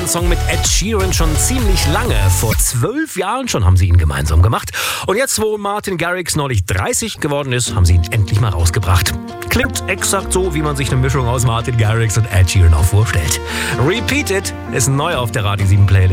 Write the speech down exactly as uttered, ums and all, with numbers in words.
Song mit Ed Sheeran schon ziemlich lange. Vor zwölf Jahren schon haben sie ihn gemeinsam gemacht. Und jetzt, wo Martin Garrix neulich dreißig geworden ist, haben sie ihn endlich mal rausgebracht. Klingt exakt so, wie man sich eine Mischung aus Martin Garrix und Ed Sheeran auch vorstellt. Repeat It ist neu auf der Radio sieben Playlist.